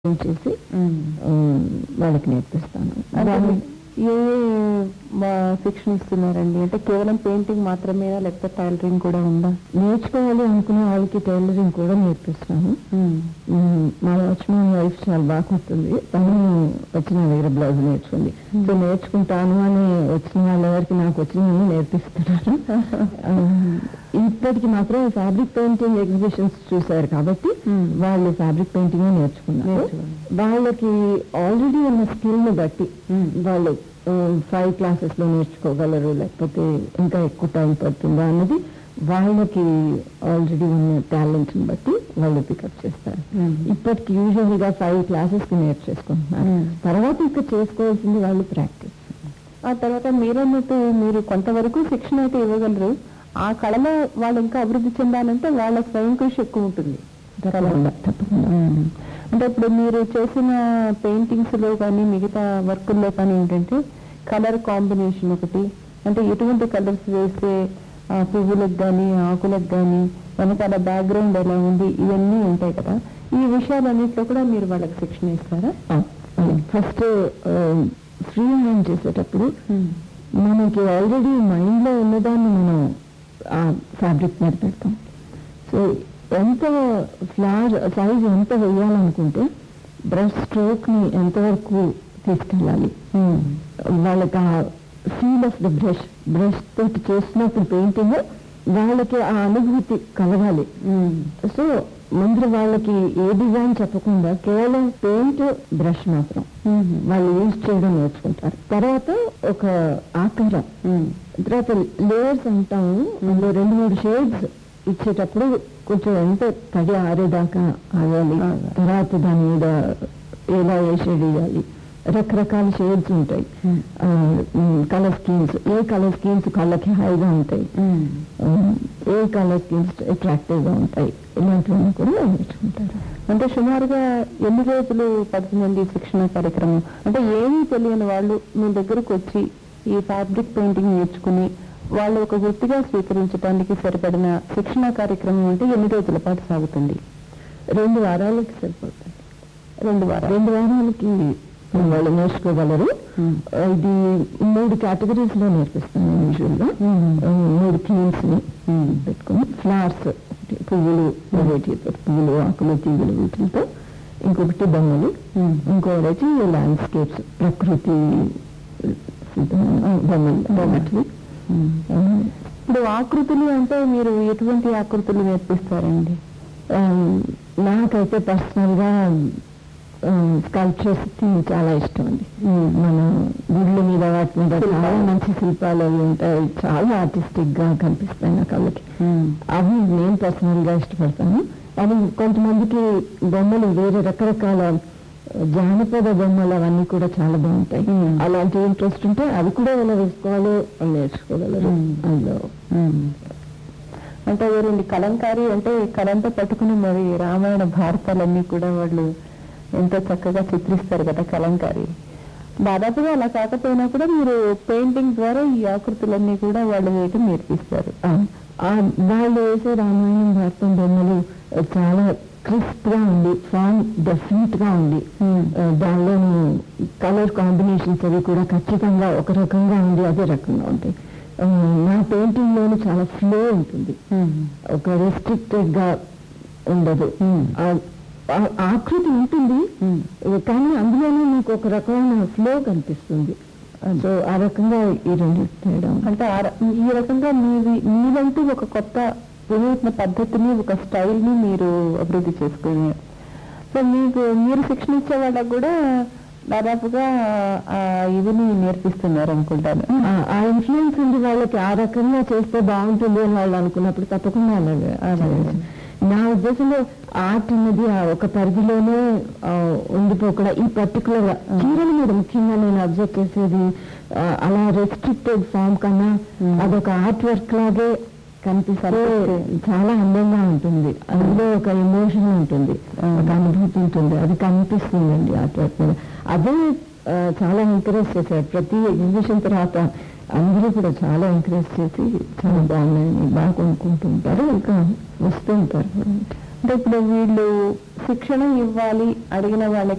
చేసి వాళ్ళకి నేర్పిస్తాను. ఏ శిక్షణ ఇస్తున్నారండి? అంటే కేవలం పెయింటింగ్ మాత్రమేనా, లేకపోతే టైలరింగ్ కూడా ఉందా? నేర్చుకోవాలి అనుకునే వాళ్ళకి టైలరింగ్ కూడా నేర్పిస్తాను. మా వాచ్మెన్ వైఫ్ చాలా బాగా కుడుతుంది. తను వచ్చిన దగ్గర బ్లౌజ్ నేర్చుకుంది. సో నేర్చుకుంటాను అని వచ్చిన వాళ్ళ వరకు నాకు వచ్చిన నేర్పిస్తున్నారు. ఇప్పటికి మాత్రం ఫ్యాబ్రిక్ పెయింటింగ్ ఎగ్జిబిషన్స్ చూశారు కాబట్టి వాళ్ళు ఫ్యాబ్రిక్ పెయింటింగ్ నేర్చుకున్నారు. వాళ్ళకి ఆల్రెడీ ఉన్న స్కిల్ ని బట్టి వాళ్ళు 5 classes లో నేర్చుకోగలరు, లేకపోతే ఇంకా ఎక్కువ టైం పడుతుందా అన్నది వాళ్ళకి ఆల్రెడీ ఉన్న టాలెంట్ ని బట్టి వాళ్ళు పికప్ చేస్తారు. ఇప్పటికి యూజువల్ గా 5 classes కి నేర్చేసుకుంటున్నారు. తర్వాత ఇంకా చేసుకోవాల్సింది వాళ్ళు ప్రాక్టీస్. ఆ తర్వాత మీరన్నట్టు మీరు కొంతవరకు శిక్షణ అయితే ఇవ్వగలరు. ఆ కళలో వాళ్ళు ఇంకా అభివృద్ధి చెందాలంటే వాళ్ళ స్వయం కృషి ఎక్కువ ఉంటుంది. అంటే ఇప్పుడు మీరు చేసిన పెయింటింగ్స్ లో కానీ మిగతా వర్కుల్లో కానీ ఏంటంటే కలర్ కాంబినేషన్ ఒకటి, అంటే ఎటువంటి కలర్స్ వేస్తే పువ్వులకు కానీ ఆకులకు కానీ వెనకాల బ్యాక్గ్రౌండ్ ఎలా ఉంది, ఇవన్నీ ఉంటాయి కదా. ఈ విషయాలన్నింటిలో కూడా మీరు వాళ్ళకి శిక్షణ ఇస్తారా? ఫస్ట్ ఫ్రీ హ్యాండ్ చేసేటప్పుడు మనకి ఆల్రెడీ మైండ్ లో ఉన్నదాన్ని మనం ఆ ఫ్యాబ్రిక్ మీద పెడతాం. సో ఎంత ఫ్లవర్ సైజ్ ఎంత వేయాలనుకుంటే బ్రష్ స్ట్రోక్ ని ఎంతవరకు తీసుకెళ్ళాలి, వాళ్ళకి ఆ ఫీల్ ఆఫ్ ద బ్రష్ తోటి చేసినప్పుడు పెయింటింగ్ వాళ్ళకి ఆ అనుభూతి కలగాలి. సో ముందు వాళ్ళకి ఏ డిజైన్ చెప్పకుండా కేవలం పెయింట్ బ్రష్ మాత్రం వాళ్ళు యూజ్ చేయడం నేర్చుకుంటారు. తర్వాత ఒక ఆకారం, తర్వాత లేయర్స్ అంటాము. అందులో 2-3 షేడ్స్ ఇచ్చేటప్పుడు కొంచెం ఎంత తడి ఆరేదాకా ఆగాలి. తర్వాత దాని మీద ఎలా ఏ షేడ్ వేయాలి, రకరకాల షేడ్స్ ఉంటాయి. కలర్ స్కీమ్స్, ఏ కలర్ స్కీమ్స్ కళ్ళకి హాయిగా ఉంటాయి, ఏ కలర్ స్కీమ్స్ అట్రాక్టివ్ గా ఉంటాయి, ఇలాంటివన్నీ కూడా నేర్చుకుంటారు. అంటే సుమారుగా ఎన్ని రోజులు పడుతుందండి శిక్షణ కార్యక్రమం? అంటే ఏమీ తెలియని వాళ్ళు మీ దగ్గరకు వచ్చి ఈ ఫ్యాబ్రిక్ పెయింటింగ్ నేర్చుకుని వాళ్ళు ఒక వృత్తిగా స్వీకరించడానికి సరిపడిన శిక్షణ కార్యక్రమం అంటే ఎన్ని రోజుల పాటు సాగుతుంది? 2 వారాలకి సరిపోతుంది. 2 వారాలకి వాళ్ళు నేర్చుకోగలరు. ఇది 3 కేటగిరీస్ లో నేర్పిస్తాను. యూజువల్ గా 3 థీమ్స్ ని పెట్టుకుని, ఫ్లవర్స్, పువ్వులు, పువ్వులు, ఆకులు, తీగలు, వీటితో, ఇంకొకటి బొమ్మలు, ఇంకొకటి ల్యాండ్స్కేప్స్, ప్రకృతి బొమ్మలు. ఇప్పుడు ఆకృతులు అంటే మీరు ఎటువంటి ఆకృతులు నేర్పిస్తారండి? నాకైతే పర్సనల్ గా స్కల్ప్చర్స్ చాలా ఇష్టం అండి. మన గుళ్ళ మీద వాటి మీద చాలా మంచి శిల్పాలు అవి ఉంటాయి, చాలా ఆర్టిస్టిక్ గా కనిపిస్తాయి నా కళ్ళకి. అవి నేను పర్సనల్ గా ఇష్టపడతాను. అది కొంతమందికి బొమ్మలు వేరే రకరకాల జానపద బొమ్మలు అవన్నీ కూడా చాలా బాగుంటాయి. అలాంటి ఇంట్రెస్ట్ ఉంటే అవి కూడా ఎలా వేసుకోవాలో నేర్చుకోగలరు. అందులో అంటే వేరండి కలంకారీ అంటే కలంతో పట్టుకుని మరి రామాయణ భారతాలన్నీ కూడా వాళ్ళు ఎంతో చక్కగా చిత్రిస్తారు కదా కలంకారీ. దాదాపుగా అలా కాకపోయినా కూడా మీరు పెయింటింగ్ ద్వారా ఈ ఆకృతులన్నీ కూడా వాళ్ళు వేయటం నేర్పిస్తారు. వాళ్ళు వేసే రామాయణం భారతం బొమ్మలు చాలా క్రిస్ప్ గా ఉంది, ఫామ్ డెఫినెట్ గా ఉంది. దానిలోని కలర్ కాంబినేషన్స్ అవి కూడా ఖచ్చితంగా ఒక రకంగా ఉంది, అదే రకంగా ఉంటాయి. నా పెయింటింగ్ లోని చాలా ఫ్లో ఉంటుంది, ఒక రెస్ట్రిక్టెడ్ గా ఉండదు. ఆకృతి ఉంటుంది కానీ అందులోనే మీకు ఒక రకమైన ఫ్లో కనిపిస్తుంది. సో ఆ రకంగా ఈ 2 తేడా. అంటే ఈ రకంగా మీదంటూ ఒక కొత్త వినూత్న పద్ధతిని, ఒక స్టైల్ ని మీరు అభివృద్ధి చేసుకున్నారు. సో మీరు శిక్షణ ఇచ్చే వాళ్ళకు కూడా దాదాపుగా ఇవిని నేర్పిస్తున్నారు అనుకుంటాను. ఆ ఇన్ఫ్లుయెన్స్ ఉంది వాళ్ళకి, ఆ రకంగా చేస్తే బాగుంటుంది అని వాళ్ళు అనుకున్నప్పుడు తప్పకుండా అలాగే. నా ఉద్దేశంలో ఆర్ట్ అన్నది ఒక పరిధిలోనే ఉండిపోకుండా ఈ పర్టికులర్ చీరల మీద ముఖ్యంగా నేను అబ్జర్వ్ చేసేది అలా రెస్ట్రిక్టెడ్ ఫామ్ కన్నా అదొక ఆర్ట్ వర్క్ లాగే కనిపిస్తే చాలా అందంగా ఉంటుంది. అందులో ఒక ఎమోషన్ ఉంటుంది, ఒక అనుభూతి ఉంటుంది, అది కనిపిస్తుందండి ఆర్ట్ వర్క్ మీద. అదే చాలా ఎంకరేజ్ చేశారు. ప్రతి ఎగ్జిబిషన్ తర్వాత అందరూ కూడా చాలా ఎంకరేజ్ చేసి చాలా బాగున్నాయని బాగా కొనుక్కుంటూ ఉంటారు, ఇంకా వస్తూ ఉంటారు. అంటే ఇప్పుడు వీళ్ళు శిక్షణ ఇవ్వాలి అడిగిన వాళ్ళకి